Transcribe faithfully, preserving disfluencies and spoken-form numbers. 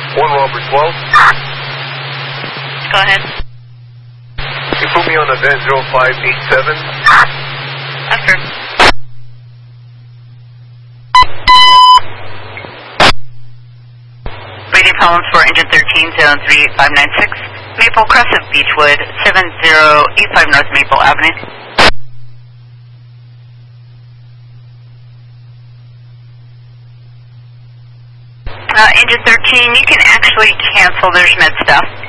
one Robert twelve. Go ahead. You put me on event zero five eight seven. After. Radio problems for engine thirteen, zone three eight five nine six. Maple Crescent, Beechwood, seven zero eight five North Maple Avenue. Uh, engine thirteen, you can actually cancel. There's med stuff.